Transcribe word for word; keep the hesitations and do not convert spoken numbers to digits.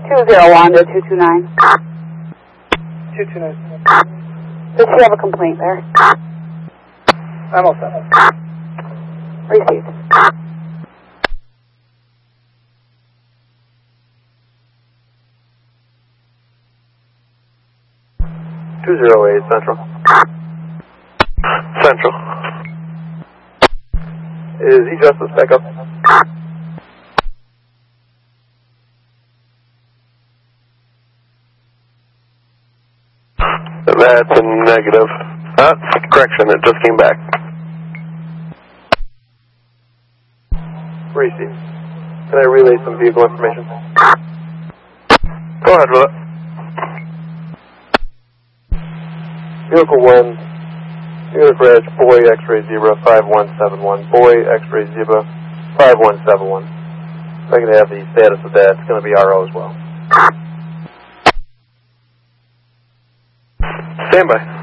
two zero one to two two nine. two two nine. Does she have a complaint there? I'm all set. Received. two zero eight Central. Central. Is E-Justice back up? That's a negative. Uh, correction, it just came back. Receive. Can I relay some vehicle information? Go ahead with it. Vehicle one, unit bridge, boy X-ray zebra five one seven one, boy X-ray zebra five one seven one. If I can have the status of that, it's going to be R O as well. Stand by.